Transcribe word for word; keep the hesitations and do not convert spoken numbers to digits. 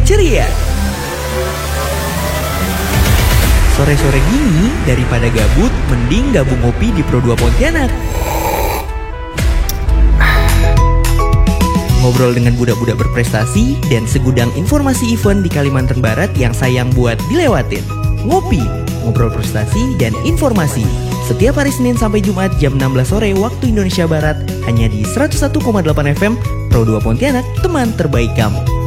ceria. Sore-sore gini, daripada gabut, mending gabung ngopi di Pro dua Pontianak. Ngobrol dengan budak-budak berprestasi dan segudang informasi event di Kalimantan Barat yang sayang buat dilewatin. Ngopi, ngobrol prestasi dan informasi. Setiap hari Senin sampai Jumat jam enam belas sore waktu Indonesia Barat, hanya di seratus satu koma delapan F M Pro dua Pontianak, teman terbaik kamu.